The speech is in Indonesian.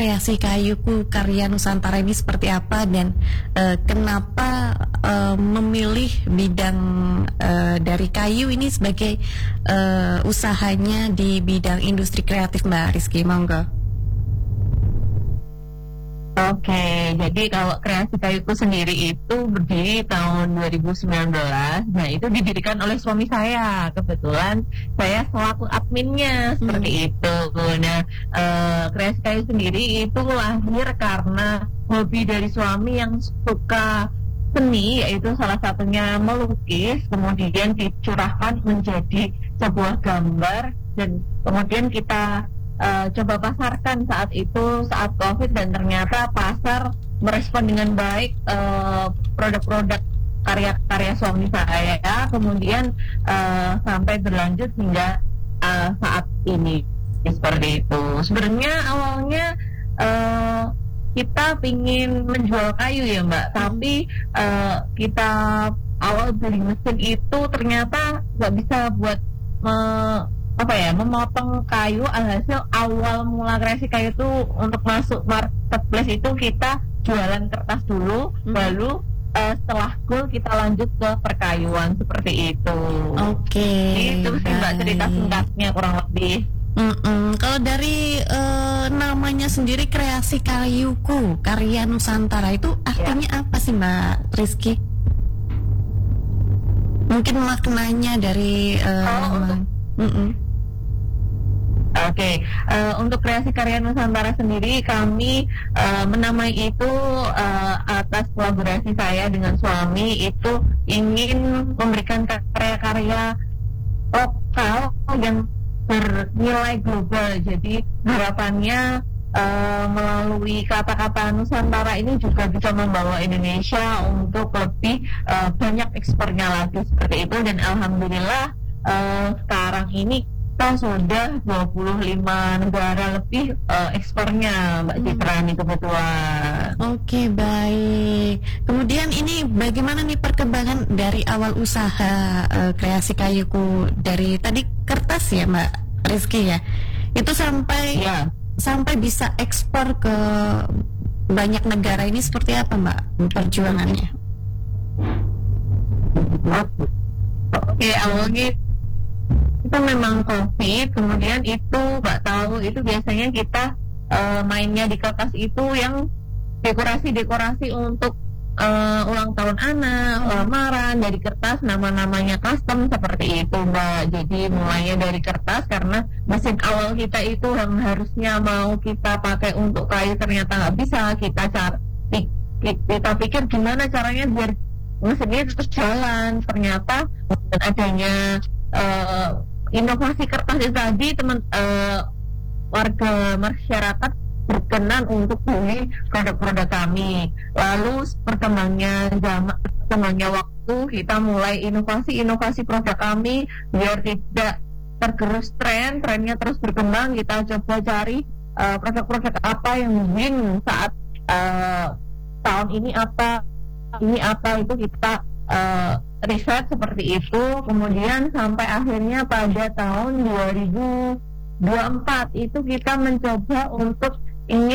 kreasi kayuku karya Nusantara ini seperti apa dan kenapa memilih bidang dari kayu ini sebagai usahanya di bidang industri kreatif, Mbak Rizky? Monggo. Oke, jadi kalau kreasi kayuku sendiri itu berdiri tahun 2019. Nah, itu didirikan oleh suami saya. Kebetulan saya selaku adminnya seperti itu. Nah, kreasi kayu sendiri itu lahir karena hobi dari suami yang suka seni, yaitu salah satunya melukis, kemudian dicurahkan menjadi sebuah gambar dan kemudian kita coba pasarkan saat itu, saat COVID, dan ternyata pasar merespon dengan baik produk-produk karya-karya suami saya, kemudian sampai berlanjut hingga saat ini seperti itu. Sebenarnya awalnya kita pingin menjual kayu ya Mbak, tapi kita awal beli mesin itu ternyata nggak bisa buat memotong kayu. Alhasil awal mula kreasi kayu itu untuk masuk marketplace itu kita jualan kertas dulu, lalu setelah goal kita lanjut ke perkayuan seperti itu. Oke. Itu sih Mbak cerita singkatnya kurang lebih. Kalau dari namanya sendiri kreasi kayuku karya Nusantara itu artinya apa sih Mbak Rizky? Mungkin maknanya dari Oke, untuk kreasi karya Nusantara sendiri kami menamai itu atas kolaborasi saya dengan suami, itu ingin memberikan karya-karya lokal yang bernilai global. Jadi harapannya melalui kata-kata Nusantara ini juga bisa membawa Indonesia untuk lebih banyak ekspornya lagi seperti itu. Dan alhamdulillah sekarang ini kita sudah 25 negara lebih ekspornya Mbak Citra nih kebetulan. Oke, baik. Kemudian ini bagaimana nih perkembangan dari awal usaha kreasi kayuku dari tadi kertas ya Mbak Rizky ya, itu sampai bisa ekspor ke banyak negara ini seperti apa Mbak perjuangannya? Oke, awalnya itu memang COVID, kemudian itu Mbak tahu itu biasanya kita mainnya di kertas itu yang dekorasi-dekorasi untuk ulang tahun anak, lamaran, dari kertas, nama-namanya custom seperti itu Mbak. Jadi mulainya dari kertas karena mesin awal kita itu yang harusnya mau kita pakai untuk kayu ternyata nggak bisa. Kita pikir gimana caranya biar mesinnya terus jalan. Ternyata dengan adanya inovasi kertas itu tadi, warga masyarakat berkenan untuk beli produk-produk kami. Lalu perkembangannya waktu, kita mulai inovasi produk kami biar tidak tergerus trennya terus berkembang. Kita coba cari produk-produk apa yang mungkin saat tahun ini apa itu kita riset seperti itu. Kemudian sampai akhirnya pada tahun 2024 itu kita mencoba untuk ingin